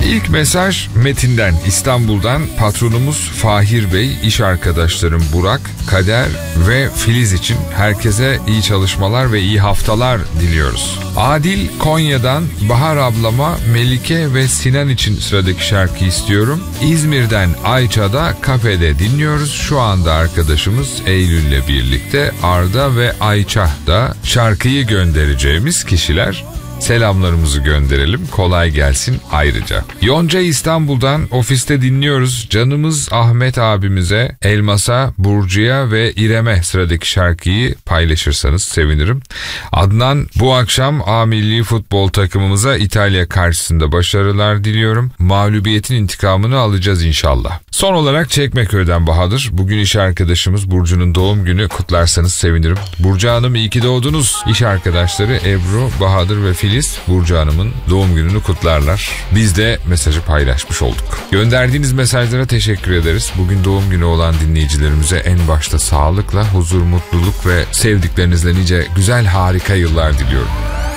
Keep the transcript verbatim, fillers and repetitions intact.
İlk mesaj Metin'den, İstanbul'dan. Patronumuz Fahir Bey, iş arkadaşlarım Burak, Kader ve Filiz için herkese iyi çalışmalar ve iyi haftalar diliyoruz. Adil Konya'dan, Bahar ablama, Melike ve Sinan için sıradaki şarkı istiyorum. İzmir'den Ayça'da kafede dinliyoruz. Şu anda arkadaşımız Eylül'le birlikte Arda ve Ayça da şarkıyı göndereceğimiz kişiler. Selamlarımızı gönderelim. Kolay gelsin ayrıca. Yonca İstanbul'dan, ofiste dinliyoruz. Canımız Ahmet abimize, Elmas'a, Burcu'ya ve İrem'e sıradaki şarkıyı paylaşırsanız sevinirim. Adnan, bu akşam A Milli Futbol takımımıza İtalya karşısında başarılar diliyorum. Mağlubiyetin intikamını alacağız inşallah. Son olarak Çekmeköy'den Bahadır. Bugün iş arkadaşımız Burcu'nun doğum günü, kutlarsanız sevinirim. Burcu Hanım, iyi ki doğdunuz. İş arkadaşları Ebru, Bahadır ve Filiz Burcu Hanım'ın doğum gününü kutlarlar. Biz de mesajı paylaşmış olduk. Gönderdiğiniz mesajlara teşekkür ederiz. Bugün doğum günü olan dinleyicilerimize en başta sağlıkla, huzur, mutluluk ve sevdiklerinizle nice güzel, harika yıllar diliyorum.